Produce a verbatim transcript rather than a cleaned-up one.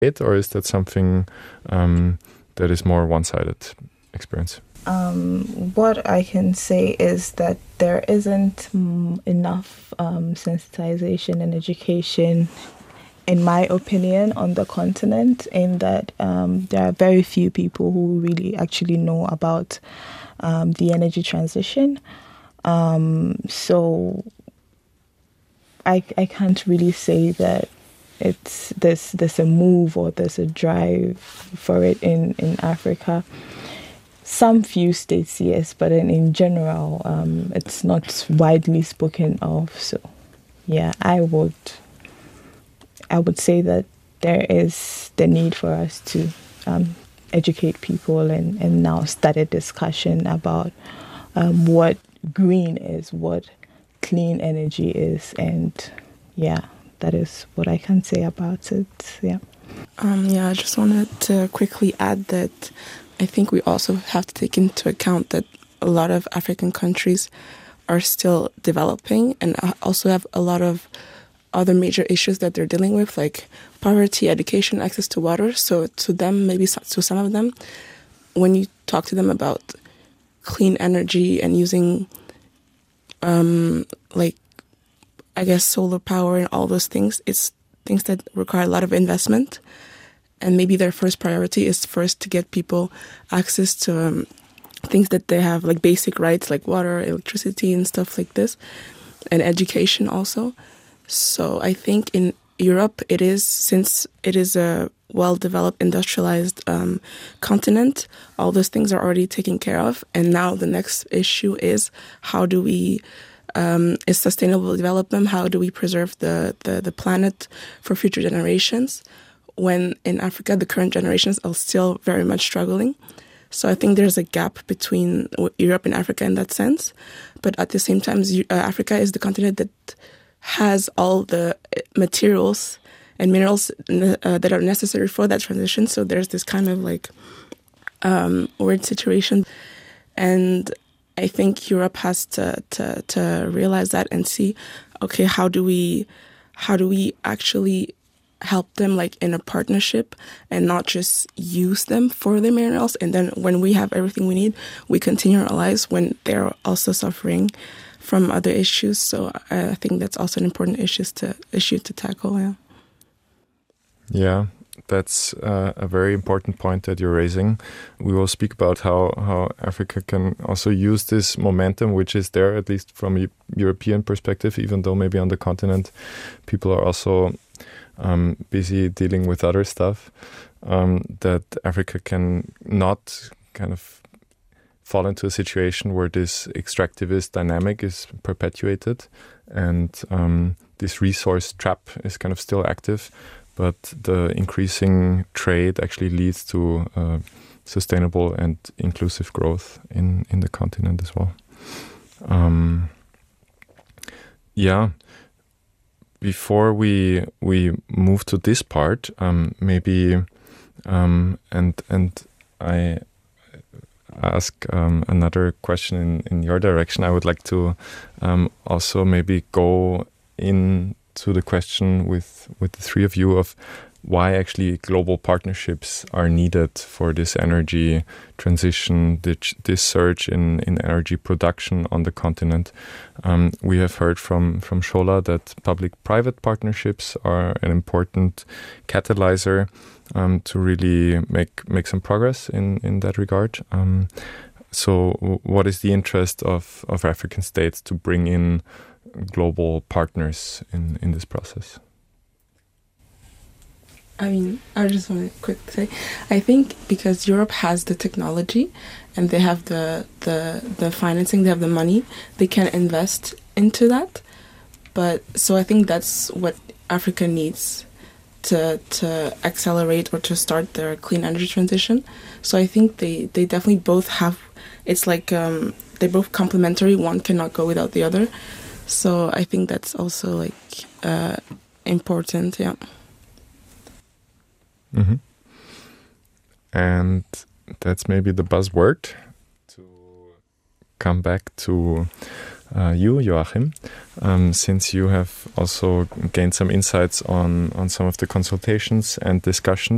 or is that something um, that is more one-sided experience? Um, what I can say is that there isn't mm, enough um, sensitization and education, in my opinion, on the continent, in that um, there are very few people who really actually know about um, the energy transition. Um, so I, I can't really say that it's there's there's a move or there's a drive for it in, in Africa. Some few states, yes, but in, in general, um, it's not widely spoken of. So, yeah, I would I would say that there is the need for us to um, educate people and, and now start a discussion about um, what green is, what clean energy is, and yeah, that is what I can say about it. Yeah. Um, yeah, I just wanted to quickly add that I think we also have to take into account that a lot of African countries are still developing and also have a lot of other major issues that they're dealing with, like poverty, education, access to water. So to them, maybe to some of them, when you talk to them about clean energy and using, um, like, I guess, solar power and all those things, it's things that require a lot of investment. And maybe their first priority is first to get people access to um, things that they have, like basic rights, like water, electricity, and stuff like this, and education also. So I think in Europe, it is, since it is a well-developed, industrialized um, continent, all those things are already taken care of. And now the next issue is how do we, um, is sustainable development, how do we preserve the, the, the planet for future generations? When in Africa, the current generations are still very much struggling. So I think there's a gap between Europe and Africa in that sense. But at the same time, uh, Africa is the continent that has all the materials and minerals uh, that are necessary for that transition. So there's this kind of like um, weird situation. And I think Europe has to, to, to realize that and see, okay, how do we, how do we actually help them like in a partnership and not just use them for the minerals. And then when we have everything we need, we continue our lives when they're also suffering from other issues. So I think that's also an important issue to issue to tackle. Yeah, yeah that's uh, a very important point that you're raising. We will speak about how, how Africa can also use this momentum, which is there, at least from a European perspective, even though maybe on the continent people are also Um, busy dealing with other stuff, um, that Africa can not kind of fall into a situation where this extractivist dynamic is perpetuated and um, this resource trap is kind of still active, but the increasing trade actually leads to uh, sustainable and inclusive growth in, in the continent as well. Um, yeah. Before we we move to this part, um, maybe um, and and I ask um, another question in, in your direction, I would like to um, also maybe go into the question with with the three of you of why actually global partnerships are needed for this energy transition, this, this surge in, in energy production on the continent. Um, we have heard from, from Shola that public-private partnerships are an important catalyzer um, to really make make some progress in, in that regard. Um, so what is the interest of, of African states to bring in global partners in, in this process? I mean, I just want to quickly say, I think because Europe has the technology and they have the, the the financing, they have the money, they can invest into that. But so I think that's what Africa needs to to accelerate or to start their clean energy transition. So I think they, they definitely both have, it's like um, they're both complementary. One cannot go without the other. So I think that's also like uh, important, yeah. Mm-hmm. And that's maybe the buzzword to come back to uh, you, Joachim, um, since you have also gained some insights on, on some of the consultations and discussions